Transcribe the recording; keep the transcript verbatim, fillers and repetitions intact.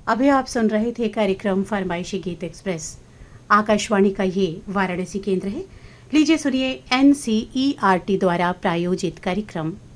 अभी आप सुन रहे थे कार्यक्रम फरमाइशी गीत एक्सप्रेस। आकाशवाणी का ये वाराणसी केंद्र है। लीजिए सुनिए N C E R T द्वारा प्रायोजित कार्यक्रम